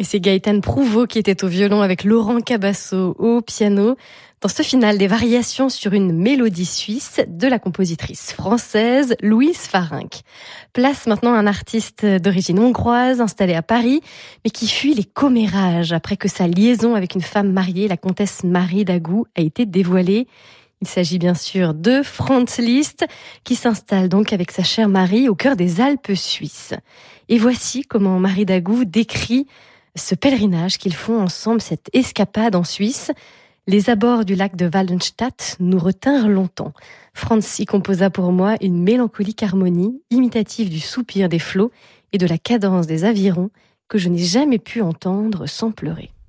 Et c'est Gaëtane Prouveau qui était au violon avec Laurent Cabasso au piano dans ce final des variations sur une mélodie suisse de la compositrice française Louise Farinck. Place maintenant à un artiste d'origine hongroise installé à Paris, mais qui fuit les commérages après que sa liaison avec une femme mariée, la comtesse Marie d'Agoult, a été dévoilée. Il s'agit bien sûr de Franz Liszt, qui s'installe donc avec sa chère Marie au cœur des Alpes suisses. Et voici comment Marie d'Agoult décrit ce pèlerinage qu'ils font ensemble, cette escapade en Suisse. Les abords du lac de Wallenstadt nous retinrent longtemps. Franz y composa pour moi une mélancolique harmonie, imitative du soupir des flots et de la cadence des avirons que je n'ai jamais pu entendre sans pleurer.